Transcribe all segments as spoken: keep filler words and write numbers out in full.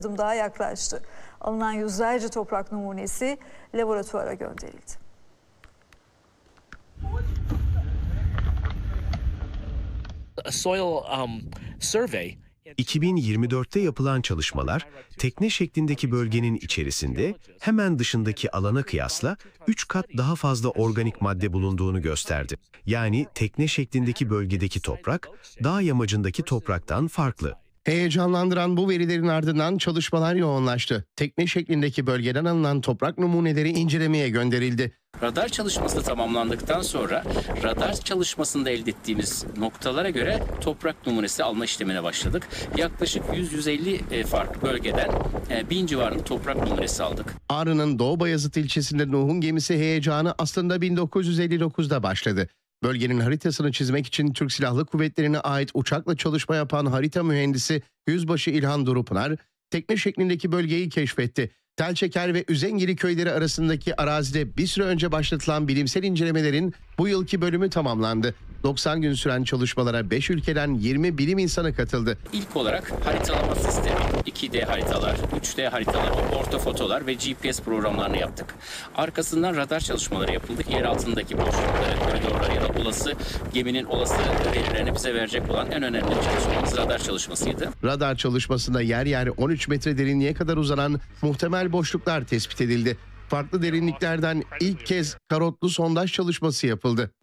adım daha yaklaştı. Alınan yüzlerce toprak numunesi laboratuvara gönderildi. A soil um, survey. iki bin yirmi dörtte yapılan çalışmalar, tekne şeklindeki bölgenin içerisinde hemen dışındaki alana kıyasla üç kat daha fazla organik madde bulunduğunu gösterdi. Yani tekne şeklindeki bölgedeki toprak, dağ yamacındaki topraktan farklı. Heyecanlandıran bu verilerin ardından çalışmalar yoğunlaştı. Tekne şeklindeki bölgeden alınan toprak numuneleri incelemeye gönderildi. Radar çalışması tamamlandıktan sonra radar çalışmasında elde ettiğimiz noktalara göre toprak numunesi alma işlemine başladık. Yaklaşık yüz yüz elli farklı bölgeden bin civarında toprak numunesi aldık. Ağrı'nın Doğu Bayazıt ilçesinde Nuh'un gemisi heyecanı aslında bin dokuz yüz elli dokuzda başladı. Bölgenin haritasını çizmek için Türk Silahlı Kuvvetleri'ne ait uçakla çalışma yapan harita mühendisi Yüzbaşı İlhan Durupınar, tekne şeklindeki bölgeyi keşfetti. Telçeker ve Üzengili köyleri arasındaki arazide bir süre önce başlatılan bilimsel incelemelerin bu yılki bölümü tamamlandı. doksan gün süren çalışmalara beş ülkeden yirmi bilim insanı katıldı. İlk olarak haritalama sistemi, iki D haritalar, üç D haritalar, ortofotolar ve G P S programlarını yaptık. Arkasından radar çalışmaları yapıldı. Yer altındaki boşlukları, koridorları ya da olası geminin olası verilerini bize verecek olan en önemli çalışmamız radar çalışmasıydı. Radar çalışmasında yer yer on üç metre derinliğe kadar uzanan muhtemel boşluklar tespit edildi. Farklı derinliklerden ilk kez karotlu sondaj çalışması yapıldı.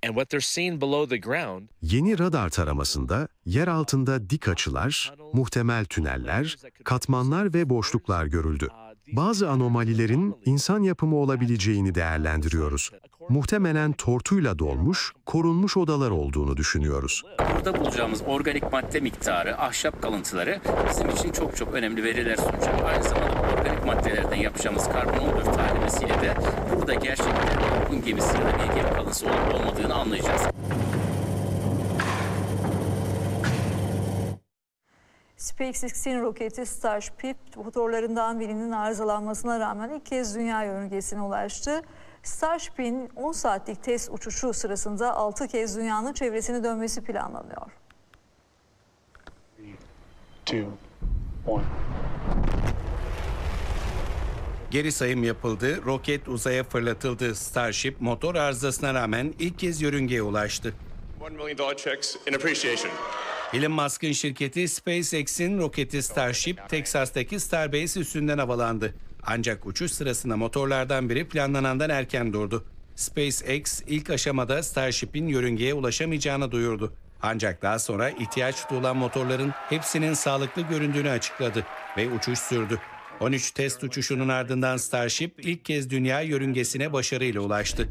Yeni radar taramasında yer altında dik açılar, muhtemel tüneller, katmanlar ve boşluklar görüldü. Bazı anomalilerin insan yapımı olabileceğini değerlendiriyoruz. Muhtemelen tortuyla dolmuş, korunmuş odalar olduğunu düşünüyoruz. Burada bulacağımız organik madde miktarı, ahşap kalıntıları bizim için çok çok önemli veriler sunacak. Aynı zamanda organik maddelerden yapacağımız karbon on dört talimesiyle de burada gerçekten Nuh'un gemisi ya da bir gemi kalıntısı olup olmadığını anlayacağız. SpaceX'in roketi Starship motorlarından birinin arızalanmasına rağmen ilk kez dünya yörüngesine ulaştı. Starship'in on saatlik test uçuşu sırasında altı kez dünyanın çevresini dönmesi planlanıyor. iki, bir. Geri sayım yapıldı, roket uzaya fırlatıldı. Starship motor arızasına rağmen ilk kez yörüngeye ulaştı. one million dollars checks in appreciation. Elon Musk'ın şirketi SpaceX'in roketi Starship, Teksas'taki Starbase üstünden havalandı. Ancak uçuş sırasında motorlardan biri planlanandan erken durdu. SpaceX ilk aşamada Starship'in yörüngeye ulaşamayacağını duyurdu. Ancak daha sonra ihtiyaç duyulan motorların hepsinin sağlıklı göründüğünü açıkladı ve uçuş sürdü. on üç test uçuşunun ardından Starship ilk kez dünya yörüngesine başarıyla ulaştı.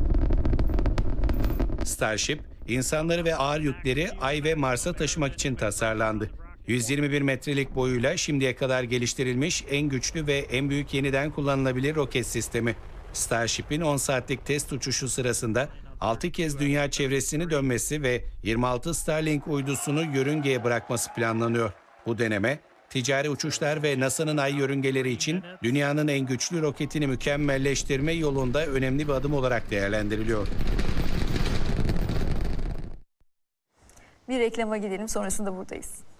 Starship, insanları ve ağır yükleri Ay ve Mars'a taşımak için tasarlandı. yüz yirmi bir metrelik boyuyla şimdiye kadar geliştirilmiş en güçlü ve en büyük yeniden kullanılabilir roket sistemi. Starship'in on saatlik test uçuşu sırasında altı kez dünya çevresini dönmesi ve yirmi altı Starlink uydusunu yörüngeye bırakması planlanıyor. Bu deneme, ticari uçuşlar ve NASA'nın ay yörüngeleri için dünyanın en güçlü roketini mükemmelleştirme yolunda önemli bir adım olarak değerlendiriliyor. Bir reklama gidelim, sonrasında buradayız.